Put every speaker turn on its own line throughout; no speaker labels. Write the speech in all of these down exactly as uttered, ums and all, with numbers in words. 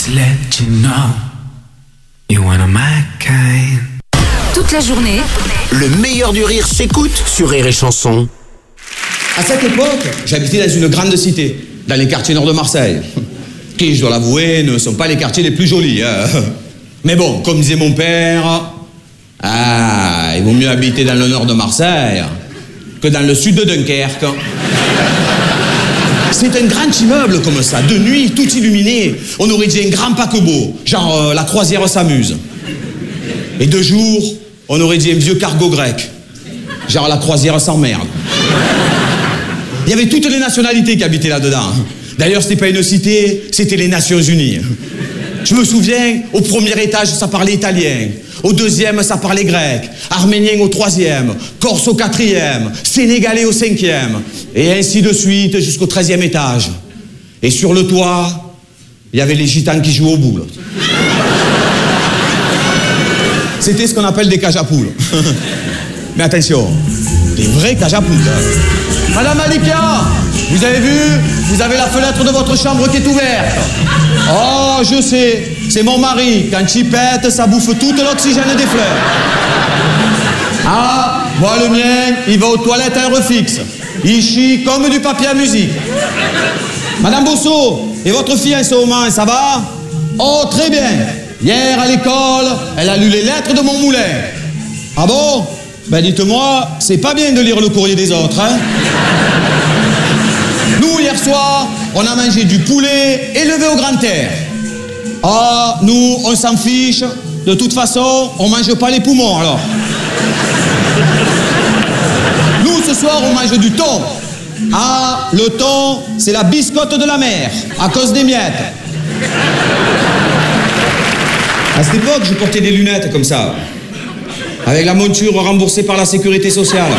Just let you know you're one of my kind.
Toute la journée,
le meilleur du rire s'écoute sur Rire et Chanson.
À cette époque, j'habitais dans une grande cité, dans les quartiers nord de Marseille, qui, je dois l'avouer, ne sont pas les quartiers les plus jolis. Hein. Mais bon, comme disait mon père, ah, il vaut mieux habiter dans le nord de Marseille que dans le sud de Dunkerque. C'est un grand immeuble comme ça, de nuit, tout illuminé. On aurait dit un grand paquebot, genre euh, la croisière s'amuse. Et de jour, on aurait dit un vieux cargo grec, genre la croisière s'emmerde. Il y avait toutes les nationalités qui habitaient là-dedans. D'ailleurs, c'était pas une cité, c'était les Nations Unies. Je me souviens, au premier étage, ça parlait italien. Au deuxième, ça parlait grec. Arménien au troisième. Corse au quatrième. Sénégalais au cinquième. Et ainsi de suite jusqu'au treizième étage. Et sur le toit, il y avait les gitans qui jouaient aux boules. C'était ce qu'on appelle des cages à poules. Mais attention, des vrais cages à poules. Madame Alikia, vous avez vu? Vous avez la fenêtre de votre chambre qui est ouverte. Oh, je sais, c'est mon mari. Quand il pète, ça bouffe tout l'oxygène des fleurs. Ah, moi le mien, il va aux toilettes à heure fixe. Il chie comme du papier à musique. Madame Bosso, et votre fille en ce moment, ça va? Oh, très bien. Hier, à l'école, elle a lu les lettres de mon moulin. Ah bon? Ben dites-moi, c'est pas bien de lire le courrier des autres, hein? Nous, hier soir, on a mangé du poulet élevé au grand air. Ah, nous, on s'en fiche. De toute façon, on mange pas les poumons, alors. Nous, ce soir, on mange du thon. Ah, le thon, c'est la biscotte de la mer, à cause des miettes. À cette époque, je portais des lunettes comme ça, avec la monture remboursée par la sécurité sociale.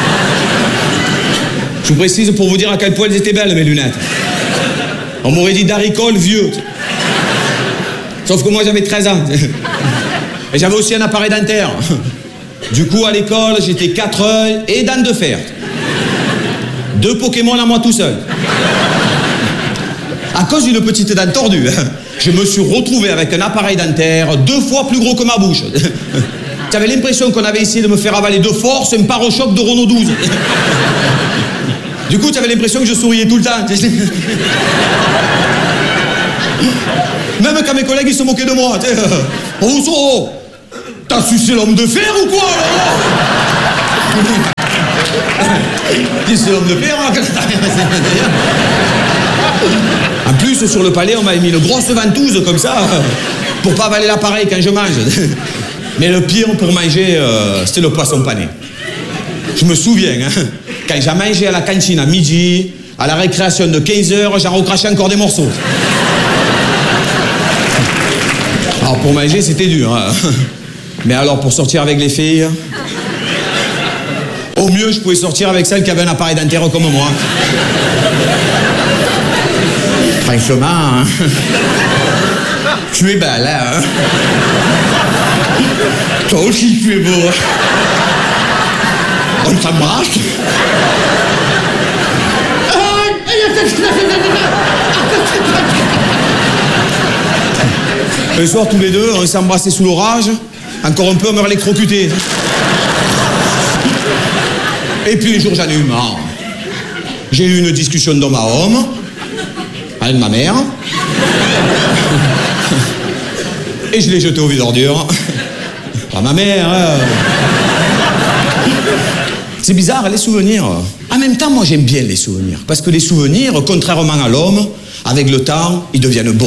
Je vous précise pour vous dire à quel point elles étaient belles, mes lunettes. On m'aurait dit d'haricole vieux. Sauf que moi, j'avais treize ans. Et j'avais aussi un appareil dentaire. Du coup, à l'école, j'étais quatre œils et dents de fer. Deux Pokémon à moi tout seul. À cause d'une petite dent tordue, je me suis retrouvé avec un appareil dentaire deux fois plus gros que ma bouche. J'avais l'impression qu'on avait essayé de me faire avaler de force un pare-choc de Renault douze. Du coup, j'avais l'impression que je souriais tout le temps. Même quand mes collègues ils se moquaient de moi. Oh, oh, t'as sucé l'homme de fer ou quoi là? Dis c'est l'homme de fer. Hein? En plus, sur le palais, on m'avait mis une grosse ventouse comme ça pour pas avaler l'appareil quand je mange. Mais le pire pour manger, euh, c'était le poisson pané. Je me souviens, hein, quand j'ai mangé à la cantine à midi, à la récréation de quinze heures, j'en recrachais encore des morceaux. Alors pour manger, c'était dur. Hein. Mais alors pour sortir avec les filles, au mieux, je pouvais sortir avec celle qui avait un appareil dentaire comme moi. Franchement, hein, tu es belle, hein. Toi aussi, tu es beau. On s'embrasse. Le soir, tous les deux, on s'est embrassés sous l'orage. Encore un peu, on meurt électrocuté. Et puis, un jour, j'en ai eu marre. J'ai eu une discussion d'homme à homme avec ma mère. Et je l'ai jeté au vide ordure. Pas ma mère, hein. C'est bizarre, les souvenirs. En même temps, moi, j'aime bien les souvenirs. Parce que les souvenirs, contrairement à l'homme, avec le temps, ils deviennent bons.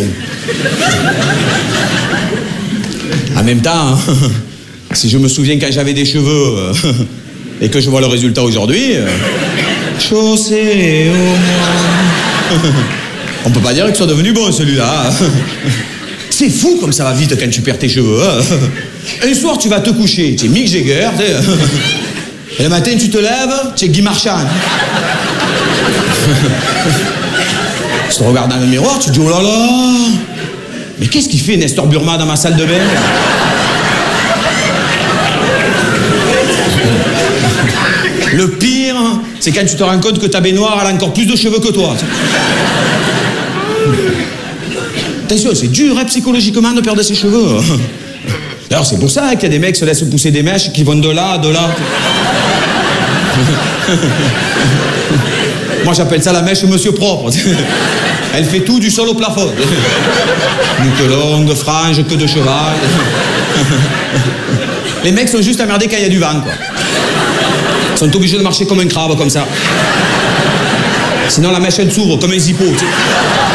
En même temps, hein, si je me souviens quand j'avais des cheveux et que je vois le résultat aujourd'hui, chaussée au moins. On peut pas dire que ce soit devenu bon, celui-là. C'est fou comme ça va vite quand tu perds tes cheveux. Un soir, tu vas te coucher, tu es Mick Jagger, tu sais. Et le matin, tu te lèves, tu es Guy Marchand. Tu te regardes dans le miroir, tu te dis, oh là là, mais qu'est-ce qu'il fait Nestor Burma dans ma salle de bain? Le pire, c'est quand tu te rends compte que ta baignoire, elle a encore plus de cheveux que toi. Attention, c'est dur, hein, psychologiquement, de perdre ses cheveux. D'ailleurs, c'est pour ça qu'il y a des mecs qui se laissent pousser des mèches qui vont de là, de là. Moi, j'appelle ça la mèche monsieur propre. Elle fait tout du sol au plafond. Boucle longue, frange, queue de cheval. Les mecs sont juste emmerdés quand il y a du vent, quoi. Ils sont obligés de marcher comme un crabe, comme ça. Sinon, la mèche, elle s'ouvre comme un zippo, tu sais.